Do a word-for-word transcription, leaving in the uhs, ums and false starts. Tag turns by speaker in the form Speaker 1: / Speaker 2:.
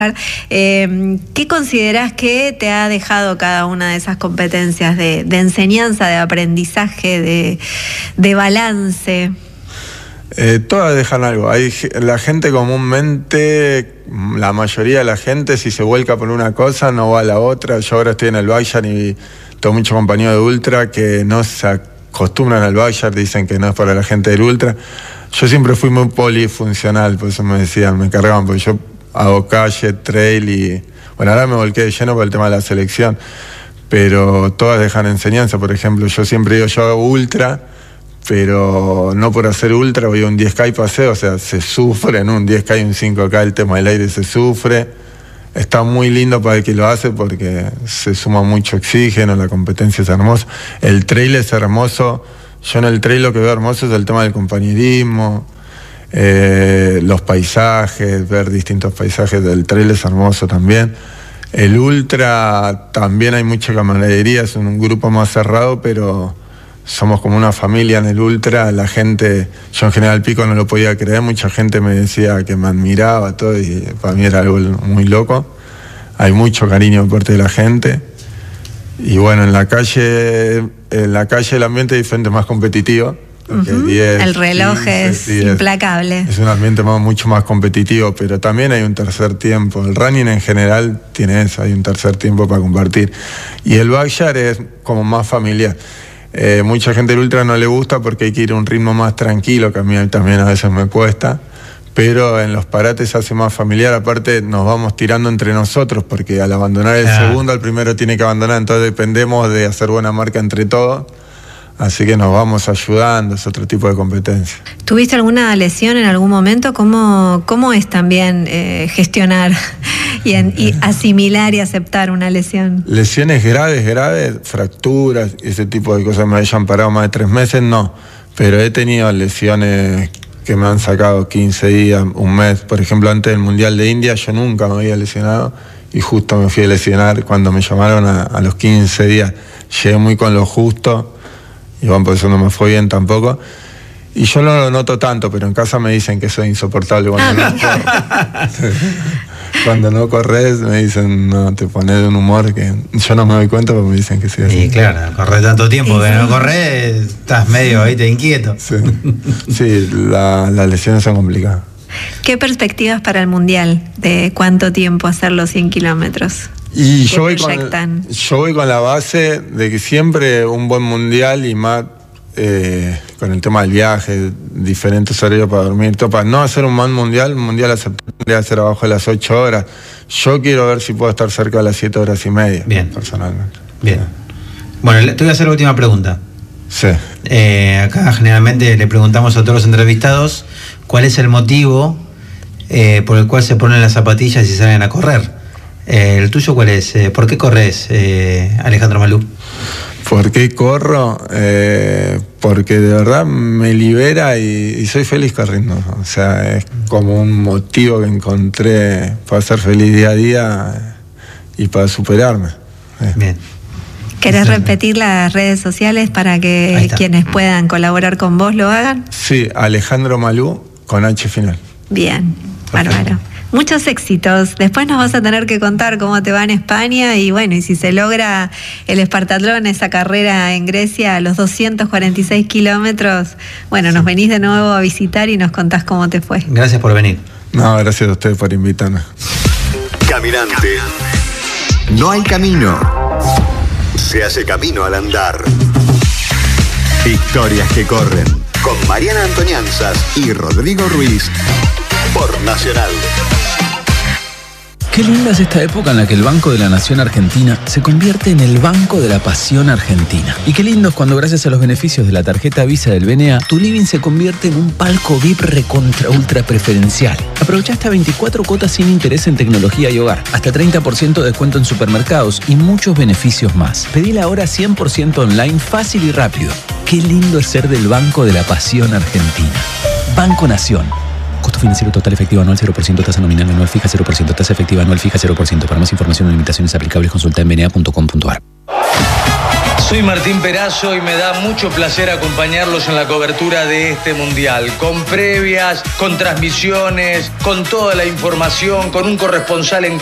Speaker 1: Eh, ¿Qué considerás que te ha dejado cada una de esas competencias de, de enseñanza, de aprendizaje, de, de balance?
Speaker 2: Eh, todas dejan algo. Hay, la gente comúnmente, la mayoría de la gente, si se vuelca por una cosa, no va a la otra. Yo ahora estoy en el Bayern y tengo muchos compañeros de Ultra que no se acostumbran al Bayern, dicen que no es para la gente del Ultra. Yo siempre fui muy polifuncional, por eso me decían, me cargaban, porque yo hago calle, trail y... Bueno, ahora me volqué de lleno por el tema de la selección, pero todas dejan enseñanza. Por ejemplo, yo siempre digo, yo hago ultra, pero no por hacer ultra voy a un diez K y paseo, o sea, se sufre en un diez K y un cinco K, el tema del aire se sufre. Está muy lindo para el que lo hace porque se suma mucho oxígeno, la competencia es hermosa. El trail es hermoso. Yo en el trail lo que veo hermoso es el tema del compañerismo, Eh, los paisajes, ver distintos paisajes del trail es hermoso también. El ultra también hay mucha camaradería, es un grupo más cerrado, pero somos como una familia en el ultra. La gente, yo en General Pico no lo podía creer, mucha gente me decía que me admiraba todo y para mí era algo muy loco. Hay mucho cariño por parte de la gente y bueno, en la calle, en la calle el ambiente es diferente, más competitivo.
Speaker 1: Uh-huh. diez, el reloj quince, es sí, implacable.
Speaker 2: Es, es un ambiente más, mucho más competitivo, pero también hay un tercer tiempo. El running en general tiene eso, hay un tercer tiempo para compartir. Y el backyard es como más familiar. Eh, mucha gente del ultra no le gusta porque hay que ir a un ritmo más tranquilo, que a mí también a veces me cuesta. Pero en los parates se hace más familiar, aparte nos vamos tirando entre nosotros, porque al abandonar el ah. segundo, el primero tiene que abandonar, entonces dependemos de hacer buena marca entre todos. Así que nos vamos ayudando, es otro tipo de competencia.
Speaker 1: ¿Tuviste alguna lesión en algún momento? ¿Cómo, cómo es también eh, gestionar y, en, y asimilar y aceptar una lesión?
Speaker 2: Lesiones graves, graves, fracturas, ese tipo de cosas me hayan parado más de tres meses, no. Pero he tenido lesiones que me han sacado quince días, un mes. Por ejemplo, antes del Mundial de India yo nunca me había lesionado y justo me fui a lesionar cuando me llamaron a, a los quince días. Llegué muy con lo justo. Y bueno, por eso no me fue bien tampoco. Y yo no lo noto tanto, pero en casa me dicen que soy insoportable cuando no corro. Cuando no corres me dicen, no, te pones de un humor que yo no me doy cuenta, porque me dicen que soy así.
Speaker 3: Y claro, corres tanto tiempo que no corres, estás medio ahí, te inquieto.
Speaker 2: Sí, sí la, las lesiones son complicadas.
Speaker 1: ¿Qué perspectivas para el Mundial? ¿De cuánto tiempo hacer los cien kilómetros?
Speaker 2: Y yo voy, con, yo voy con la base de que siempre un buen mundial y más eh, con el tema del viaje, diferentes horarios para dormir, todo, para no hacer un mal mundial, un mundial aceptable hacer abajo de las ocho horas. Yo quiero ver si puedo estar cerca de las siete horas y media.
Speaker 3: Bien.
Speaker 2: Personalmente.
Speaker 3: Bien. Bueno, te voy a hacer la última pregunta.
Speaker 2: Sí.
Speaker 3: Eh, acá generalmente le preguntamos a todos los entrevistados cuál es el motivo eh, por el cual se ponen las zapatillas y salen a correr. Eh, ¿El tuyo cuál es? Eh, ¿Por qué corres, eh, Alejandro Malú?
Speaker 2: ¿Por qué corro? Eh, porque de verdad me libera y, y soy feliz corriendo. O sea, es como un motivo que encontré para ser feliz día a día y para superarme. Eh.
Speaker 3: Bien.
Speaker 1: ¿Querés repetir las redes sociales para que quienes puedan colaborar con vos lo hagan?
Speaker 2: Sí, Alejandro Malú con H final.
Speaker 1: Bien, bárbaro. Muchos éxitos. Después nos vas a tener que contar cómo te va en España y bueno, y si se logra el Espartatlón, esa carrera en Grecia a los doscientos cuarenta y seis kilómetros, bueno, nos venís de nuevo a visitar y nos contás cómo te fue.
Speaker 3: Gracias por venir.
Speaker 2: No, gracias a ustedes por invitarme.
Speaker 4: Caminante. No hay camino. Se hace camino al andar. Historias que corren. Con Mariana Antonianzas y Rodrigo Ruiz. Por Nacional.
Speaker 5: Qué linda es esta época en la que el Banco de la Nación Argentina se convierte en el Banco de la Pasión Argentina. Y qué lindo es cuando gracias a los beneficios de la tarjeta Visa del B N A, tu living se convierte en un palco V I P recontra ultra preferencial. Aprovecha hasta veinticuatro cuotas sin interés en tecnología y hogar, hasta treinta por ciento de descuento en supermercados y muchos beneficios más. Pedila ahora cien por ciento online, fácil y rápido. Qué lindo es ser del Banco de la Pasión Argentina. Banco Nación. Costo financiero total efectivo anual cero por ciento, tasa nominal anual fija cero por ciento, tasa efectiva anual fija cero por ciento. Para más información o limitaciones aplicables consulta en b n a punto com punto a r.
Speaker 6: Soy Martín Perazo y me da mucho placer acompañarlos en la cobertura de este mundial, con previas, con transmisiones, con toda la información, con un corresponsal en